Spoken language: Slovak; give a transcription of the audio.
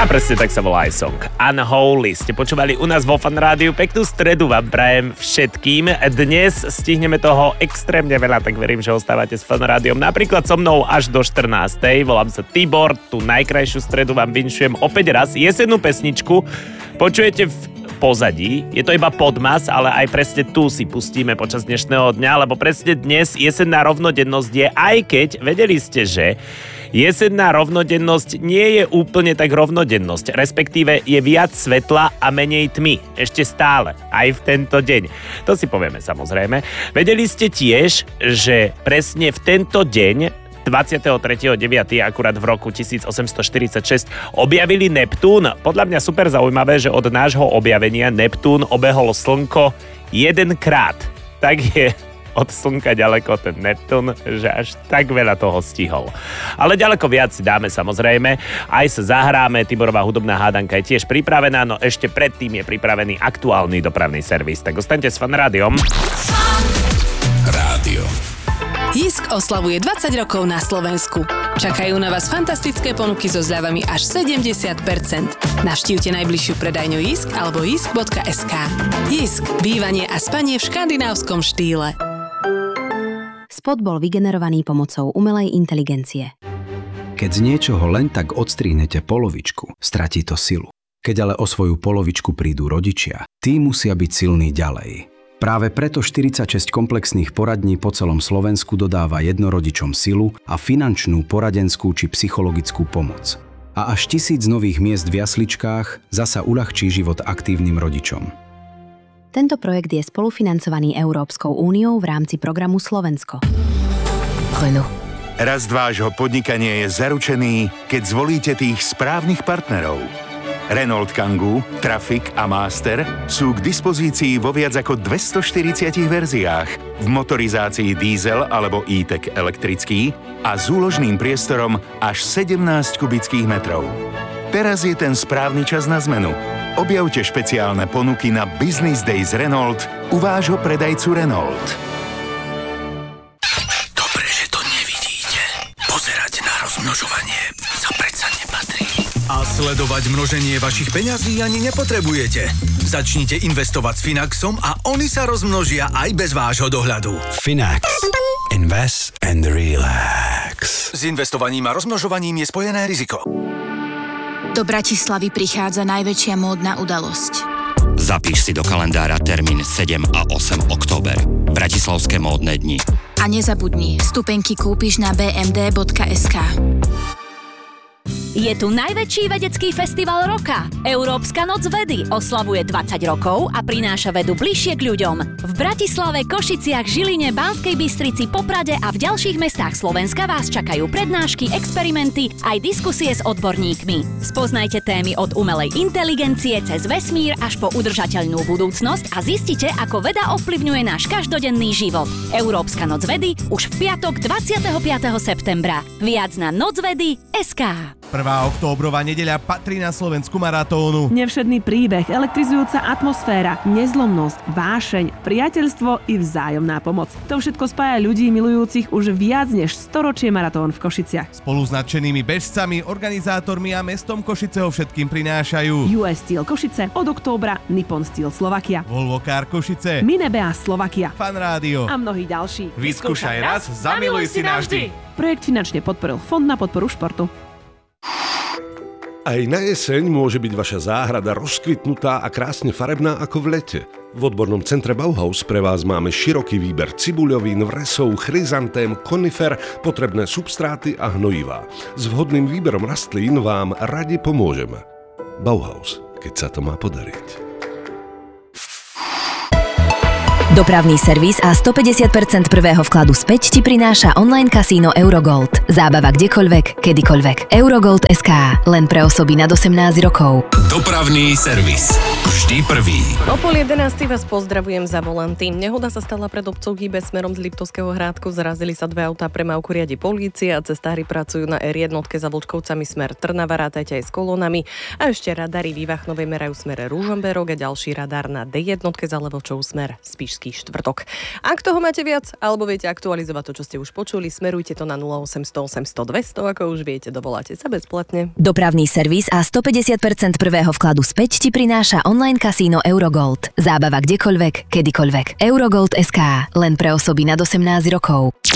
A presne tak sa volá aj song. Unholy ste počúvali u nás vo Fan Rádiu. Peknú stredu vám prajem všetkým. Dnes stihneme toho extrémne veľa, tak verím, že ostávate s Fan Rádiom. Napríklad so mnou až do 14. Volám sa Tibor. Tú najkrajšiu stredu vám vinšujem opäť raz. Jesennú pesničku počujete v pozadí. Je to iba podmas, ale aj presne tu si pustíme počas dnešného dňa, lebo presne dnes jesenná rovnodennosť je, aj keď vedeli ste, že jesenná rovnodennosť nie je úplne tak rovnodennosť, respektíve je viac svetla a menej tmy. Ešte stále, aj v tento deň. To si povieme samozrejme. Vedeli ste tiež, že presne v tento deň 23.9. akurát v roku 1846 objavili Neptún. Podľa mňa super zaujímavé, že od nášho objavenia Neptún obehol Slnko jedenkrát. Tak je od Slnka ďaleko ten Neptún, že až tak veľa toho stihol. Ale ďaleko viac si dáme samozrejme. Aj sa zahráme, Tiborová hudobná hádanka je tiež pripravená, no ešte predtým je pripravený aktuálny dopravný servis. Tak ostaňte s Fan Rádiom. Rádio. JISK oslavuje 20 rokov na Slovensku. Čakajú na vás fantastické ponuky so zľavami až 70%. Navštívte najbližšiu predajňu JISK alebo jisk.sk. JISK. Bývanie a spanie v škandinávskom štýle. Spot bol vygenerovaný pomocou umelej inteligencie. Keď z niečoho len tak odstrihnete polovičku, stratí to silu. Keď ale o svoju polovičku prídu rodičia, tí musia byť silní ďalej. Práve preto 46 komplexných poradní po celom Slovensku dodáva jednorodičom silu a finančnú, poradenskú či psychologickú pomoc. A až 1000 nových miest v jasličkách zasa uľahčí život aktívnym rodičom. Tento projekt je spolufinancovaný Európskou úniou v rámci programu Slovensko. Renault. Rast vášho podnikania je zaručený, keď zvolíte tých správnych partnerov. Renault Kangoo, Traffic a Master sú k dispozícii vo viac ako 240 verziách v motorizácii diesel alebo e-tech elektrický a s úložným priestorom až 17 kubických metrov. Teraz je ten správny čas na zmenu. Objavte špeciálne ponuky na Business Days Renault u vášho predajcu Renault. Dobre, že to nevidíte. Pozerať na rozmnožovanie sa predsa nepatrí. A sledovať množenie vašich peňazí ani nepotrebujete. Začnite investovať s Finaxom a oni sa rozmnožia aj bez vášho dohľadu. Finax. Invest and relax. S investovaním a rozmnožovaním je spojené riziko. Do Bratislavy prichádza najväčšia módna udalosť. Zapíš si do kalendára termín 7 a 8 október. Bratislavské módne dni. A nezabudni, vstupenky kúpiš na bmd.sk. Je tu najväčší vedecký festival roka. Európska noc vedy oslavuje 20 rokov a prináša vedu bližšie k ľuďom. V Bratislave, Košiciach, Žiline, Banskej Bystrici, Poprade a v ďalších mestách Slovenska vás čakajú prednášky, experimenty aj diskusie s odborníkmi. Spoznajte témy od umelej inteligencie cez vesmír až po udržateľnú budúcnosť a zistite, ako veda ovplyvňuje náš každodenný život. Európska noc vedy už v piatok 25. septembra. Viac na nocvedy.sk. 1. októbrová nedeľa patrí na Slovensku maratónu. Nevšedný príbeh, elektrizujúca atmosféra, nezlomnosť, vášeň, priateľstvo i vzájomná pomoc. To všetko spája ľudí milujúcich už viac než storočie maratón v Košiciach. Spolu s nadšenými bežcami, organizátormi a mestom Košice ho všetkým prinášajú US Steel Košice, od októbra Nippon Steel Slovakia, Volvo Car Košice, Minebea Slovakia, Fan Rádio a mnohí ďalší. Vyskúšaj raz, zamiluj si navždy. Projekt finančne podporil Fond na podporu športu. Aj na jeseň môže byť vaša záhrada rozkvitnutá a krásne farebná ako v lete. V odbornom centre Bauhaus pre vás máme široký výber cibuľovín, vresov, chryzantém, konifer, potrebné substráty a hnojivá. S vhodným výberom rastlín vám radi pomôžeme. Bauhaus, keď sa to má podariť. Dopravný servis a 150% prvého vkladu späť ti prináša online kasíno Eurogold. Zábava kdekoľvek, kedykoľvek. Eurogold.sk. Len pre osoby nad 18 rokov. Dopravný servis. Vždy prvý. O 10:30 vás pozdravujem za volanty. Nehoda sa stala pred obcov Hýbe smerom z Liptovského Hrádku. Zrazili sa dve autá, premávku riadi polícia a cestári pracujú na R1 za Vlčkovcami smer Trnava, rátajte aj s kolónami. A ešte radary Vývachnovej merajú smer Ružomberok a ďalší radár na D1 za Levočov smer Spišský Britský štvrtok. Ak toho máte viac, alebo viete aktualizovať to, čo ste už počuli, smerujte to na 0800 800 200, ako už viete, dovoláte sa bezplatne. Dopravný servis a 150% prvého vkladu späť ti prináša online kasíno Eurogold. Zábava kdekoľvek, kedykoľvek. Eurogold.sk. Len pre osoby nad 18 rokov.